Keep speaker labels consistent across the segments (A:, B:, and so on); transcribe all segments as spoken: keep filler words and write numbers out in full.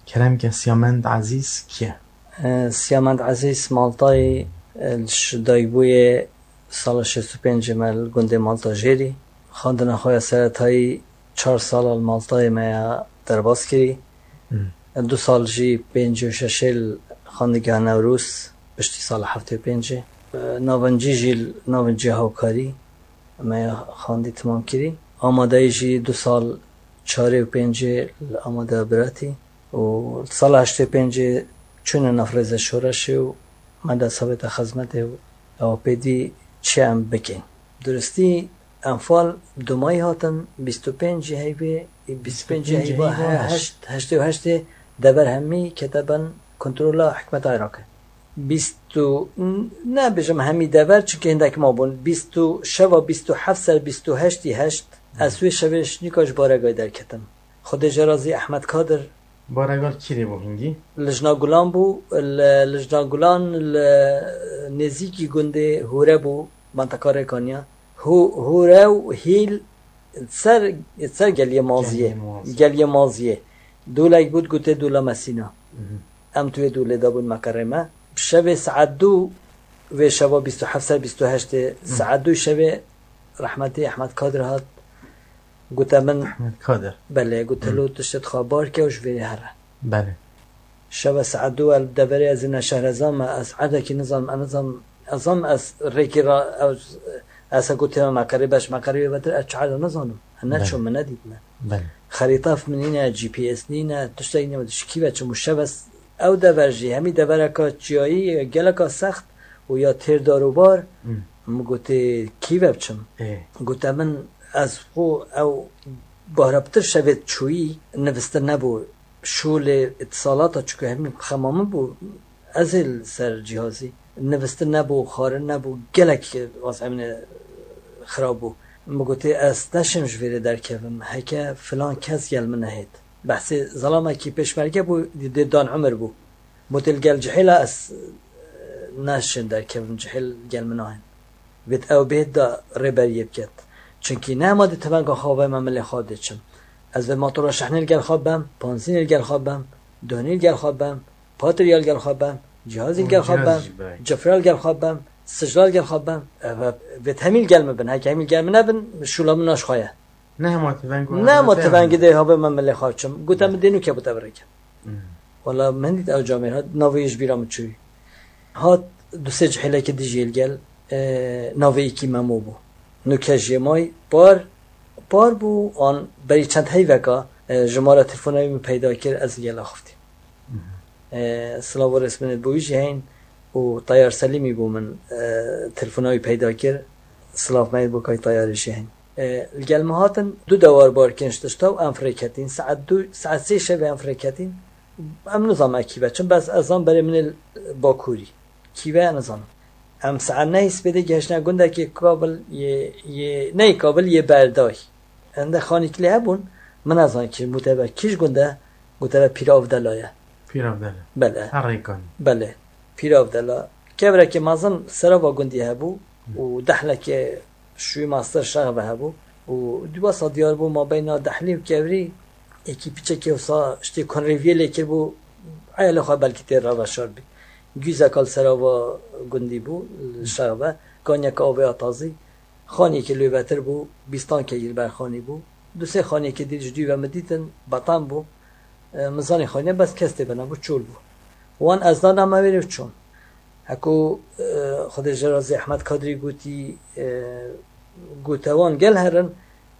A: کرم که سیامند عزیز کیه؟
B: سیامند عزیز مالتای شدای بوی سال شصت و پنج مال گنده مالتا جیری خواندن خواه سرطایی چهار سال مالتای ما درباز کری دو سال جی پنج و ششل خواندگی نوروز بشتی سال هفت و پنج نوانجی جی نوانجی هاوکاری ما خواندی تمام کری آماده جی دو سال چهار و پنج آماده براتی و سال هشت و پنج چون نفرز شورش و مدى ثابت خدمته او پیدی چه هم بکن درستی انفال دو ماه هاتن بیست و پنج هیوه بیست و پنج هیوه هشت هشت و هشت دبر همی کتابن کنترل حکمت عراقه بیست و نه بجم همی دبر چون هندک ما بون بیست و شوا بیست و هفت سر بیست و هشتی هشت اسوی شوش نیکاش بارگای در کتم خود جرازی احمد کادر
A: بارگال کی بو هنگی؟
B: لجنا گلان بو لجنا گلان نزیکی گنده هوره بو منطقه رکانیا هو هوره و هیل سر سر گلیه مازیه گلیه مازیه دوله بود گوته دوله مسینا ام توی دوله دا بود مکرمه شب ساعت دو و شب بیست و هفت بیست و هشت ساعت دو شب رحمتی احمد کادر هات گوته من
A: احمد کادر
B: بله گوته لو تشت خبر که وش وی هره
A: بله
B: شب ساعت دو الدبری از این شهرزام از عدکی نظام نظام نظام از ریکی را از از گوته مکری باش مکری بدر اشعال نظام انا شو من ندید من
A: بله
B: خريطه منينا جي بي اس نينا تشتينا مشكيبه مشبس او دبرجي همي دبركا جياي گلكا سخت و یا تیر داروبار مگوته کی بچم گوته من از خو او باربتر شوید چویی نوسته نبو شول اتصالات چکه همین خمامه بو ازل سر جهازی نوسته نبو خاره نبو گلک واس همین خرابو مگوته از تشمش ویره در کفم هکه فلان کس گل من نهید بحث ظلامه کی پیشمرگه بو دان عمر بو متل گل جحیل از نشن در کفم جحیل گل من نهید وید او بید دا ریبریه بکت چونکی نه ماده تبنگا خوابه من ملی خواده چم از ما تو را شحنیل گل خوابم پانزینیل گل خوابم دونیل گل خوابم پاتریال گل خوابم جهازیل گل خوابم جفرال گل خوابم سجلال گل خوابم و همیل گل مبن هک همیل گل منبن شولام ناش خواه
A: نه ما تبنگو
B: نه ما تبنگی ده هابه من ملی خواب چم گوتم دینو که بوده برکم والا من دید او جامعه ها ناویش بیرام چوی هات دو سه جحیله که دیجیل گل ناوی کی ممو بو نوکه مای بار بار بو آن بری چند هی وکا جماره تلفونایی می پیدا کرد از گل آخفتیم سلام و رسمنت بویش هین و طیار سلیمی بو من تلفونایی پیدا کرد سلام مید بو کای طیارش هین الگل مهاتن دو دوار بار کنشتشتا و انفریکتین ساعت دو ساعت سه شب انفریکتین ام نظام اکیبه چون بس از آن برای من باکوری کیبه نظام ام ساعت نیست بده گشنه گنده که کابل یه یه نه کابل یه بردای انده خانی کلی هبون من از آن که متبه کیش گنده گوته پیراف دلایه
A: پیراف دلا
B: بله
A: هریکان
B: بله پیراف دلا که برای که مازن سرا با گندی هبو و دحله که شوی ماستر شغبه هبو و دو باسا دیار بو ما بین دحلی و کبری یکی پیچه که وصا اشتی کنریویه لیکر بو عیال خواه بلکی تیر را بشار بی گیزه کال سرا با گندی بو شغبه گانیا که آوه آتازی خانی که لوبتر بو بیستان که گیر برخانی بو دو سه خانی که دیر جدی و مدیتن بطن بو مزانی خانی بس کسته بنا بو چول بو وان از دان هم مویرف چون هکو خود جرازی احمد کادری گوتی گوتوان گل هرن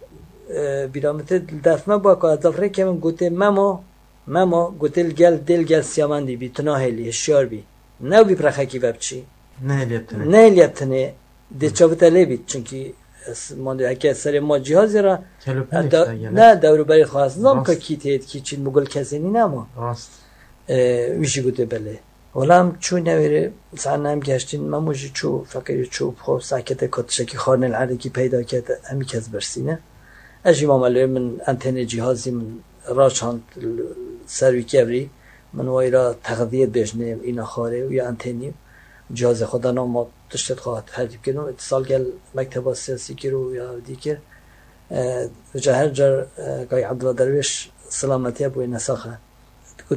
B: بیرامته دفمه با که ازافره که من گوته مما مما گوتل گل دل گل سیامندی بی تناهلی هشیار بی نو بی پرخکی وب چی
A: نه لیبتنه
B: نه لیبتنه ده چاوته لیبید چونکی مانده هکی سر ما جهازی را دا نه دورو برید خواست نام که کی تید کی چین مگل کسینی نما
A: راست
B: ویشی گوته بله ولی هم چون نویره مثلا هم گشتین من موجی چو فکری چو خوب ساکته کتشکی خارن العرقی پیدا کرده همی کس برسینه اجی ماملوی من انتن جهازی من راچاند سروی کبری من وای را تغذیه بجنه اینا خاره و یا انتنی جهاز خدا نام تشتت خواهد ترتیب کردم اتصال گل مکتب سیاسی کرو یا دیگر جهر جر گای عبدالله درویش سلامتی بوی نساخه